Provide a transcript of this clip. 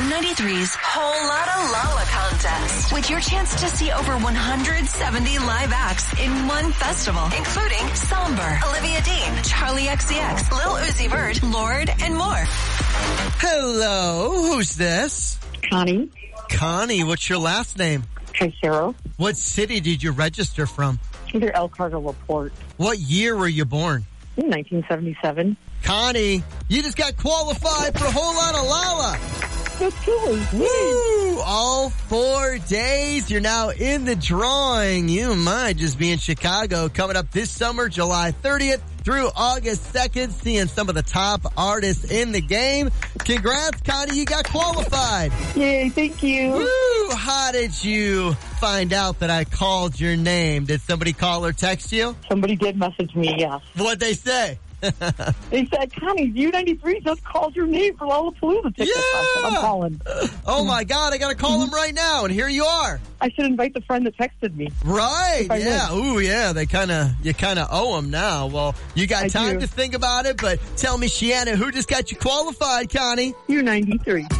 U93's Whole Lotta Lala contest with your chance to see over 170 live acts in one festival, including Somber, Olivia Dean, Charlie XCX, Lil Uzi Vert, Lorde, and more. Hello, who's this? Connie. Connie, what's your last name? Tricero. What city did you register from? Either Elkhart or LaPorte. What year were you born? 1977. Connie, you just got qualified for a Whole Lotta Lala. That's cool. Woo! All 4 days, you're now in the drawing. You might just be in Chicago coming up this summer, July 30th through August 2nd, seeing some of the top artists in the game. Congrats, Connie, you got qualified. Yay, thank you. Woo! How did you find out that I called your name? Did somebody call or text you? Somebody did message me, yes. What'd they say? They said, Connie, U93 just called your name for Lollapalooza tickets. Yeah! I said, I'm calling. Oh my God, I gotta call him right now, and here you are. I should invite the friend that texted me. Right, yeah. Would. Ooh, yeah, you kinda owe him now. Well, you got time to think about it, but tell me, Shiana, who just got you qualified, Connie? U93.